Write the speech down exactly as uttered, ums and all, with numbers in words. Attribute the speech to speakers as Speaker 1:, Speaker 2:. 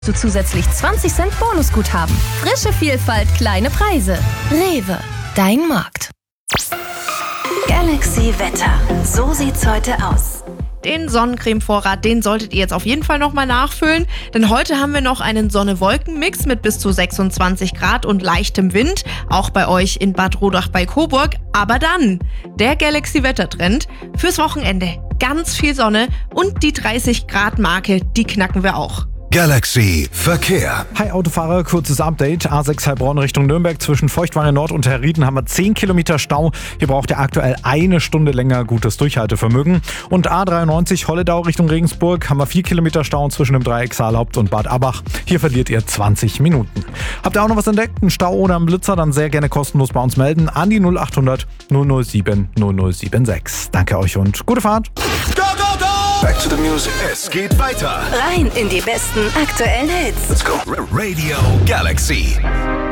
Speaker 1: Du zusätzlich zwanzig Cent Bonusguthaben. Frische Vielfalt, kleine Preise. Rewe, dein Markt.
Speaker 2: Galaxy Wetter. So sieht's heute aus.
Speaker 3: Den Sonnencreme-Vorrat, den solltet ihr jetzt auf jeden Fall nochmal nachfüllen, denn heute haben wir noch einen Sonne-Wolken-Mix mit bis zu sechsundzwanzig Grad und leichtem Wind, auch bei euch in Bad Rodach bei Coburg. Aber dann der Galaxy-Wettertrend fürs Wochenende. Ganz viel Sonne und die dreißig Grad Marke, die knacken wir auch.
Speaker 4: Galaxy Verkehr.
Speaker 5: Hi Autofahrer, kurzes Update. A sechs Heilbronn Richtung Nürnberg zwischen Feuchtwange Nord und Herrieden haben wir zehn Kilometer Stau. Hier braucht ihr aktuell eine Stunde länger gutes Durchhaltevermögen. Und A dreiundneunzig Holledau Richtung Regensburg haben wir vier Kilometer Stau zwischen dem Dreieck Saalhaupt und Bad Abbach. Hier verliert ihr zwanzig Minuten. Habt ihr auch noch was entdeckt? Einen Stau oder einen Blitzer? Dann sehr gerne kostenlos bei uns melden an die null achthundert null null sieben null null sieben sechs. Danke euch und gute Fahrt.
Speaker 4: Go, go, go! Back to the music. Es geht weiter.
Speaker 2: Rein in die besten aktuellen Hits.
Speaker 4: Let's go. Radio Galaxy.